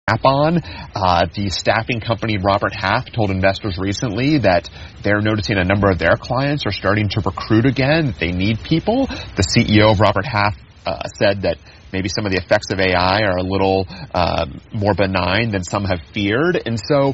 Snap-on. The staffing company Robert Half told investors recently that they're noticing a number of their clients are starting to recruit again, that they need people. The CEO of Robert Half said that maybe some of the effects of AI are a little more benign than some have feared. And so,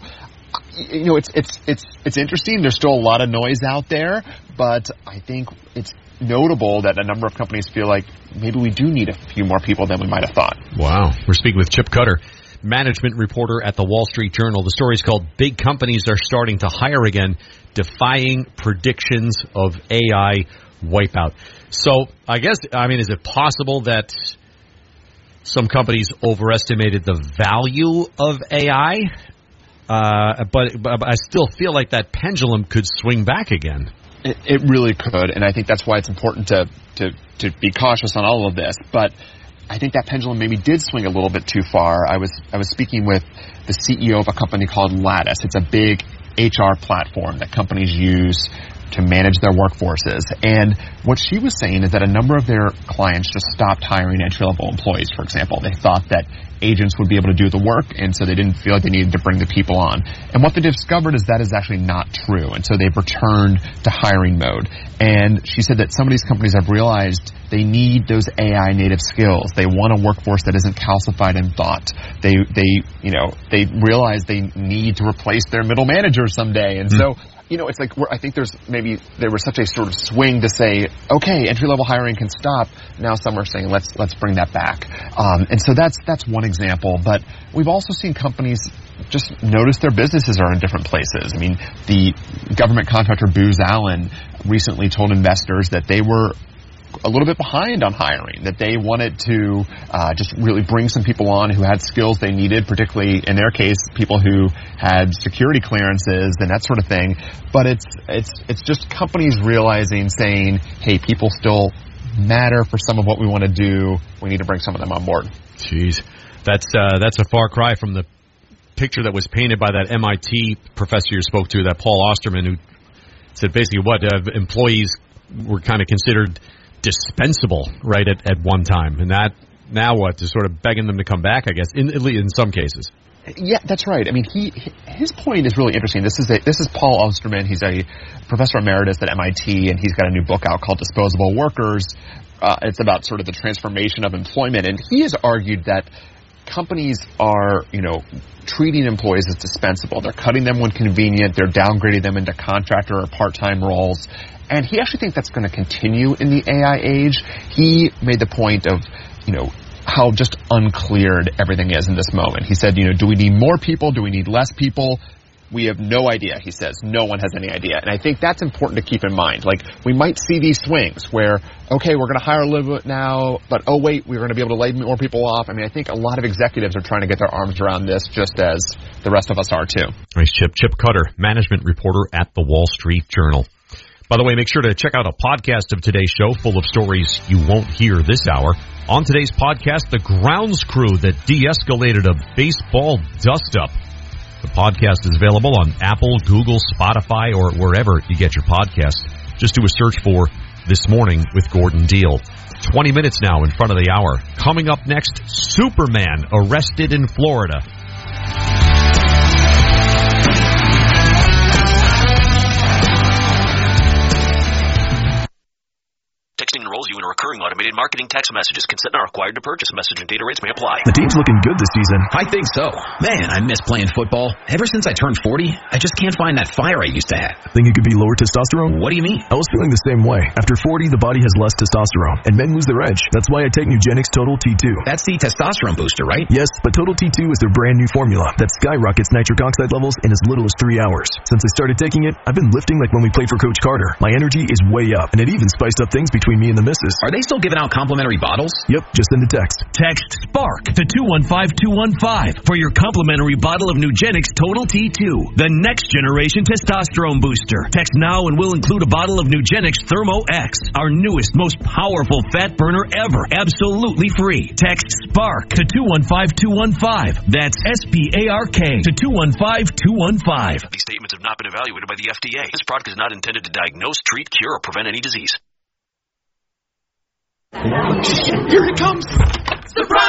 it's interesting. There's still a lot of noise out there, but I think it's notable that a number of companies feel like maybe we do need a few more people than we might have thought. Wow. We're speaking with Chip Cutter, management reporter at the Wall Street Journal. The story is called Big Companies Are Starting to Hire Again, Defying Predictions of AI Wipeout. So I guess, is it possible that some companies overestimated the value of AI? But I still feel like that pendulum could swing back again. It really could, and I think that's why it's important to be cautious on all of this. But I think that pendulum maybe did swing a little bit too far. I was speaking with the CEO of a company called Lattice. It's a big HR platform that companies use to manage their workforces. And what she was saying is that a number of their clients just stopped hiring entry-level employees, for example. They thought that agents would be able to do the work, and so they didn't feel like they needed to bring the people on. And what they discovered is that is actually not true. And so they've returned to hiring mode. And she said that some of these companies have realized they need those AI native skills. They want a workforce that isn't calcified in thought. They realize they need to replace their middle manager someday. And so, it's like I think there was such a sort of swing to say, okay, entry-level hiring can stop. Now some are saying, let's bring that back. And so that's one example. But we've also seen companies just notice their businesses are in different places. The government contractor Booz Allen recently told investors that they were a little bit behind on hiring, that they wanted to just really bring some people on who had skills they needed, particularly in their case, people who had security clearances and that sort of thing. But it's just companies realizing, saying, hey, people still matter for some of what we want to do. We need to bring some of them on board. Jeez, that's a far cry from the picture that was painted by that MIT professor you spoke to, that Paul Osterman, who said basically employees were kind of considered dispensable, right, at one time, and that now what, to sort of begging them to come back, I guess, in some cases. Yeah, that's right. His point is really interesting. This is Paul Osterman. He's a professor emeritus at MIT, and he's got a new book out called Disposable Workers. It's about sort of the transformation of employment, and he has argued that companies are, treating employees as dispensable. They're cutting them when convenient. They're downgrading them into contractor or part-time roles. And he actually thinks that's going to continue in the AI age. He made the point of, how just uncleared everything is in this moment. He said, do we need more people? Do we need less people? We have no idea, he says. No one has any idea. And I think that's important to keep in mind. Like, we might see these swings where, okay, we're going to hire a little bit now, but oh wait, we're going to be able to lay more people off. I think a lot of executives are trying to get their arms around this, just as the rest of us are too. Nice, Chip. Chip Cutter, management reporter at the Wall Street Journal. By the way, make sure to check out a podcast of today's show full of stories you won't hear this hour. On today's podcast, the grounds crew that de-escalated a baseball dust-up. The podcast is available on Apple, Google, Spotify, or wherever you get your podcasts. Just do a search for This Morning with Gordon Deal. 20 minutes now in front of the hour. Coming up next, Superman arrested in Florida. Texting enrolls you in a recurring automated marketing text messages. Consent not required to purchase. Message and data rates may apply. The team's looking good this season. I think so. Man, I miss playing football. Ever since I turned 40, I just can't find that fire I used to have. Think it could be lower testosterone? What do you mean? I was feeling the same way. After 40, the body has less testosterone, and men lose their edge. That's why I take Nugenix Total T2. That's the testosterone booster, right? Yes, but Total T2 is their brand new formula that skyrockets nitric oxide levels in as little as 3 hours. Since I started taking it, I've been lifting like when we played for Coach Carter. My energy is way up, and it even spiced up things between me and the missus. Are they still giving out complimentary bottles? Yep, just send a text. Text SPARK to 215-215 for your complimentary bottle of Nugenix Total T2, the next generation testosterone booster. Text now and we'll include a bottle of Nugenix Thermo X, our newest, most powerful fat burner ever, absolutely free. Text SPARK to 215-215. That's SPARK to 215-215. These statements have not been evaluated by the FDA. This product is not intended to diagnose, treat, cure, or prevent any disease. Here it comes! Surprise!